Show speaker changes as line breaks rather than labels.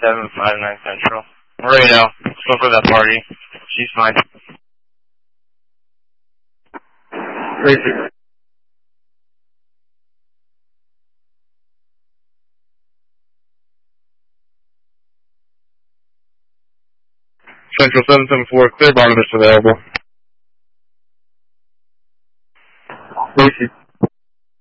759 Central. Right now. Spoke with that party. She's fine.
Tracy. Central 774, clear Barnabas available. Tracy.